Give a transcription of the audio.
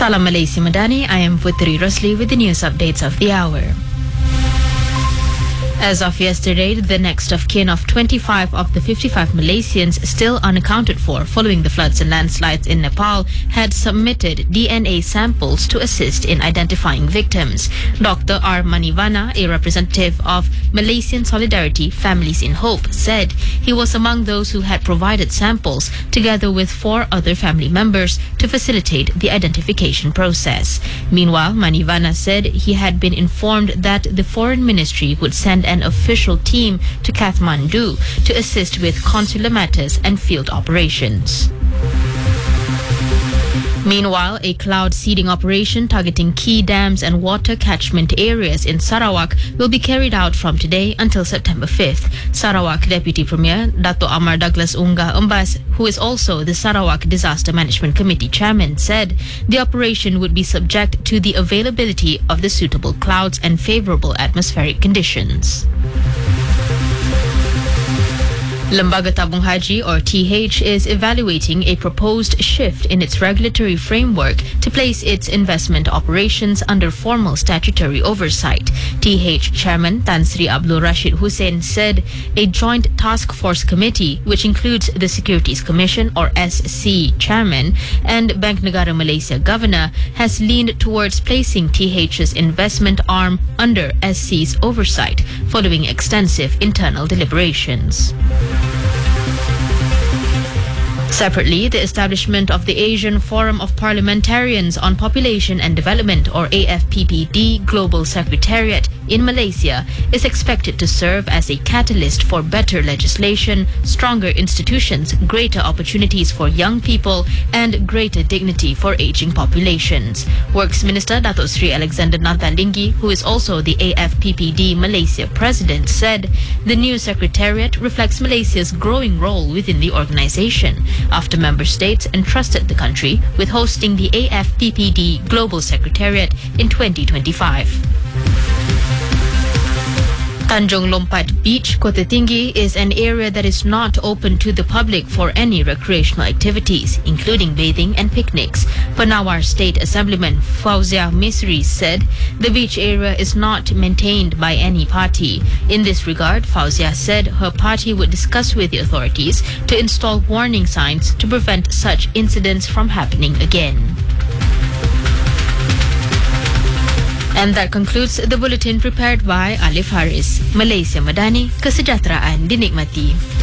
Salam Malaysia Madani, I am Putri Rosli with the news updates of the hour. As of yesterday, the next of kin of 25 of the 55 Malaysians still unaccounted for following the floods and landslides in Nepal had submitted DNA samples to assist in identifying victims. Dr. R. Manivana, a representative of Malaysian Solidarity Families in Hope, said he was among those who had provided samples together with 4 other family members to facilitate the identification process. Meanwhile, Manivana said he had been informed that the Foreign Ministry would send an official team to Kathmandu to assist with consular matters and field operations. Meanwhile, a cloud seeding operation targeting key dams and water catchment areas in Sarawak will be carried out from today until September 5th. Sarawak Deputy Premier Dato' Amar Douglas Unggah Embas, who is also the Sarawak Disaster Management Committee Chairman, said the operation would be subject to the availability of the suitable clouds and favorable atmospheric conditions. Lembaga Tabung Haji, or TH, is evaluating a proposed shift in its regulatory framework to place its investment operations under formal statutory oversight. TH Chairman Tan Sri Abdul Rashid Hussein said a joint task force committee, which includes the Securities Commission, or SC, Chairman and Bank Negara Malaysia Governor, has leaned towards placing TH's investment arm under SC's oversight following extensive internal deliberations. Separately, the establishment of the Asian Forum of Parliamentarians on Population and Development, or AFPPD, Global Secretariat in Malaysia is expected to serve as a catalyst for better legislation, stronger institutions, greater opportunities for young people, and greater dignity for aging populations. Works Minister Dato' Sri Alexander Nathalinggi, who is also the AFPPD Malaysia President, said the new secretariat reflects Malaysia's growing role within the organization, after member states entrusted the country with hosting the AFPPD Global Secretariat in 2025. Tanjung Lompat Beach, Kota Tinggi, is an area that is not open to the public for any recreational activities, including bathing and picnics. Penawar State Assemblyman Fauzia Misri said the beach area is not maintained by any party. In this regard, Fauzia said her party would discuss with the authorities to install warning signs to prevent such incidents from happening again. And that concludes the bulletin prepared by Alif Haris. Malaysia Madani, kesejahteraan dinikmati.